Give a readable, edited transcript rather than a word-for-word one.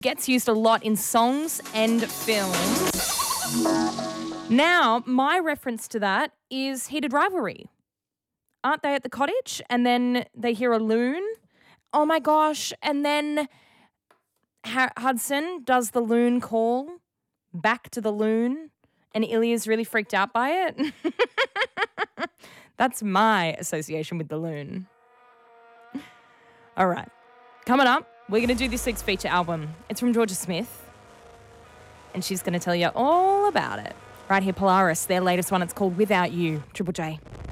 Gets used a lot in songs and films. Now, my reference to that is Heated Rivalry. Aren't they at the cottage? And then they hear a loon. Oh my gosh. And then Hudson does the loon call back to the loon. And Ilya's really freaked out by it. That's my association with the loon. All right. Coming up, we're going to do this week's feature album. It's from Georgia Smith. And she's going to tell you all about it. Right here, Polaris, their latest one. It's called Without You. Triple J.